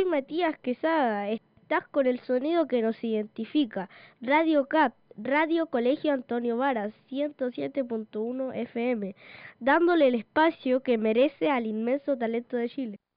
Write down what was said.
Soy Matías Quesada, estás con el sonido que nos identifica. Radio CAP, Radio Colegio Antonio Varas, 107.1 FM, dándole el espacio que merece al inmenso talento de Chile.